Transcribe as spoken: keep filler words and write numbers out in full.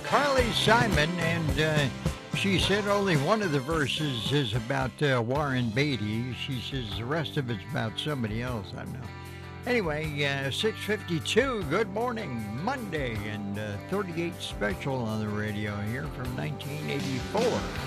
Carly Simon, and uh, she said only one of the verses is about uh, Warren Beatty. She says the rest of it's about somebody else. I don't know. Anyway, uh, six fifty-two, good morning, Monday, and uh, thirty-eight special on the radio here from nineteen eighty-four.